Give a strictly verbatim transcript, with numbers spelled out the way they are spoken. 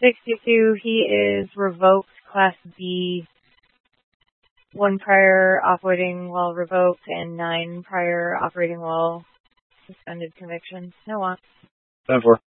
sixty-two, he is revoked, Class B, one prior operating while revoked, and nine prior operating while suspended convictions. No want. ten four.